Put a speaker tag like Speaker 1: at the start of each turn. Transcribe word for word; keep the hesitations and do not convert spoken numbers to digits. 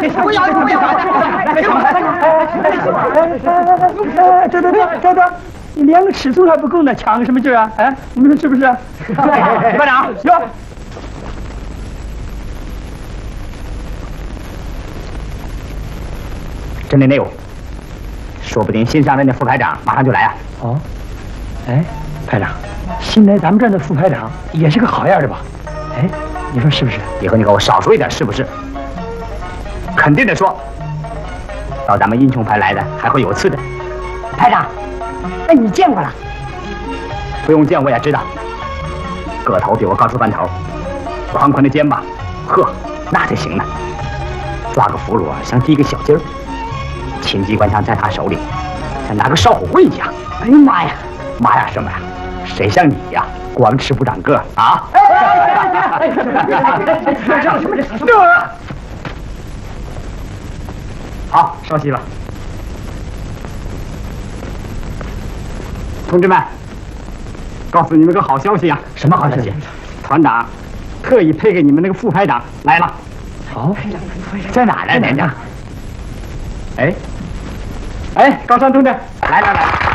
Speaker 1: 不要不要！
Speaker 2: 这这这这这，你连个尺寸还不够呢，抢什么劲啊？哎，你们说是不是？班长，有。
Speaker 3: 真的没有，说不定新上任的副排长马上就来啊。
Speaker 2: 哦，哎，排长，新来咱们这儿的副排长也是个好样的吧？哎，你说是不是？
Speaker 3: 以后你给我少说一点，是不是？肯定的说，到咱们英雄排来的还会有次的。
Speaker 1: 排长，那你见过了？
Speaker 3: 不用见我也知道，个头比我高出半头，宽宽的肩膀，呵，那就行了。抓个俘虏啊，像提个小鸡儿。轻机关枪在他手里，像拿个烧火棍一样。
Speaker 1: 哎呀妈呀！
Speaker 3: 妈呀什么呀？谁像你呀？光吃不长个啊！好，稍息了。同志们，告诉你们个好消息啊！
Speaker 2: 什么好消息？
Speaker 3: 团长特意配给你们那个副排长来了。
Speaker 2: 好，
Speaker 3: 在哪儿呢？连长？哎，哎，高山同志，来来来。